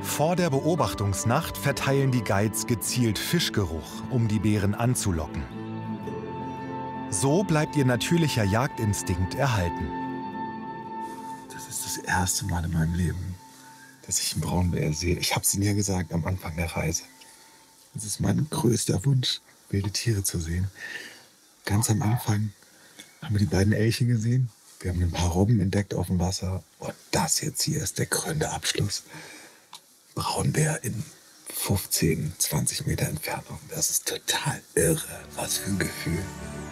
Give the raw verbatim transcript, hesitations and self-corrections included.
Vor der Beobachtungsnacht verteilen die Guides gezielt Fischgeruch, um die Bären anzulocken. So bleibt ihr natürlicher Jagdinstinkt erhalten. Das ist das erste Mal in meinem Leben, dass ich einen Braunbär sehe. Ich habe es Ihnen ja gesagt am Anfang der Reise. Das ist mein größter Wunsch, wilde Tiere zu sehen. Ganz am Anfang haben wir die beiden Elche gesehen. Wir haben ein paar Robben entdeckt auf dem Wasser. Und das jetzt hier ist der krönende Abschluss. Braunbär in fünfzehn, zwanzig Meter Entfernung. Das ist total irre. Was für ein Gefühl.